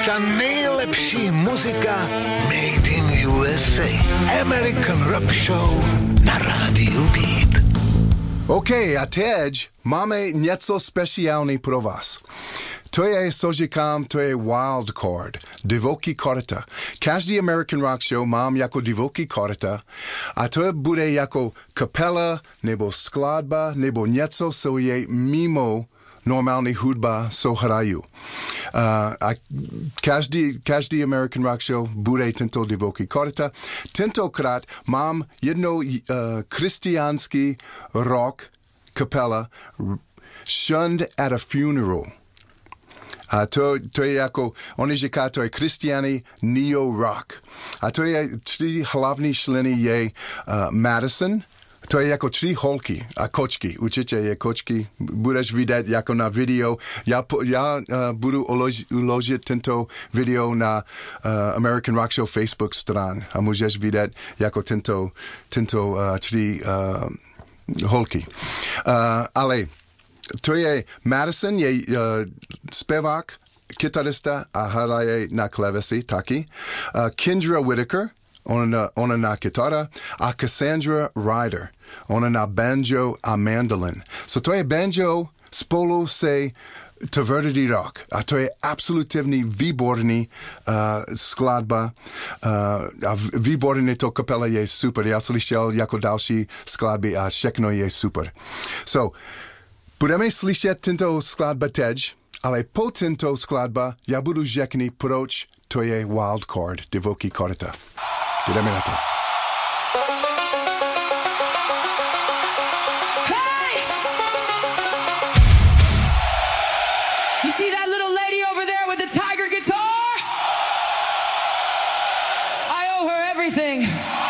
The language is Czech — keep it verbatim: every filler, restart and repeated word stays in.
Ta nejlepší muzika Made in U S A. American Rock Show na rádiu Beat. OK, a teď máme něco speciální pro vás. To je, co říkám, to je wildcard, divoký karta. Každý American Rock Show mám jako divoký karta a to bude jako kapela nebo skladba nebo něco, co je mimo normální hudba, co hraju. Uh, a každý, každý American Rock Show bude tento divoký karta. Tentokrát mám jednou uh, křesťanský rock kapela Shunned at a Funeral. A to, to je jako, oni říká, to je křesťaný neo-rock. A to je tři hlavní členy je uh, Madison, to je jako tři holky a kočky, určitě je kočky, budeš vidět jako na video. Já, já uh, budu ulož, uložit tento video na uh, American Rock Show Facebook stran a můžeš vidět jako tento, tento uh, tři uh, holky. Uh, ale to je Madison, je uh, zpěvák, kytarista a hraje na klávesi taky. Uh, Kendra Whitaker, ona, ona na kytara a Cassandra Ryder, ona na banjo a mandolin. So to je banjo spolu se tvrdý rock. A to je absolutně výborný uh, skladba. Uh, a výborný to kapela je super. Já slyšel jako další skladby a všechno je super. So, budeme slyšet tento skladba teď, ale po tento skladba já budu řekni, proč to je wildcard, divoký karta. Jdeme na to. Hey! You see that little lady over there with the tiger guitar? I owe her everything.